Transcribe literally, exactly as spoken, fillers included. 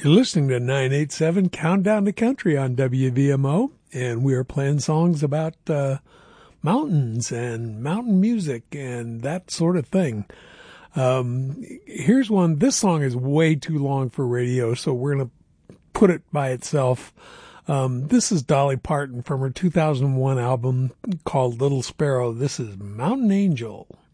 You're listening to nine eighty-seven Countdown to Country on W V M O, and we are playing songs about uh, mountains and mountain music and that sort of thing. Um, here's one. This song is way too long for radio, so we're going to put it by itself. Um, this is Dolly Parton from her two thousand one album called Little Sparrow. This is Mountain Angel.